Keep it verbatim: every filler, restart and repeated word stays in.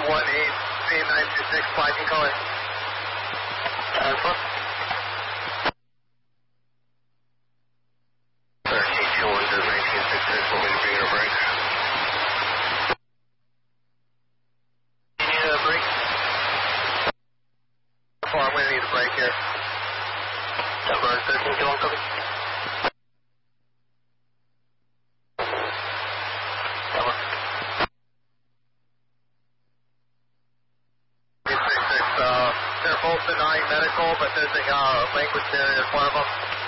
one eight C nine two six, flag and color. Alpha. thirteen two one to nineteen six six, we're going to bring your brakes. You need a brake? How far? I'm going to need a brake here. Number thirteen two one, copy. They're both denying medical, but there's a uh, language barrier in front of them.